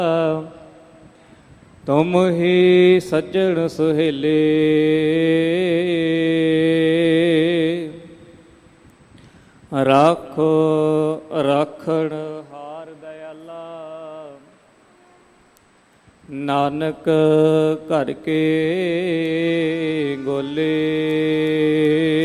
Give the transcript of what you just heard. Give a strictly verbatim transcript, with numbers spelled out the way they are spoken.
ਤੁਮ ਹੀ ਸੱਜਣ ਸੁਹੇਲੇ, ਰਾਖੋ ਰਾਖਣ ਹਾਰ ਦਇਆਲਾ। ਨਾਨਕ ਘਰ ਕੇ ਗੋਲੇ,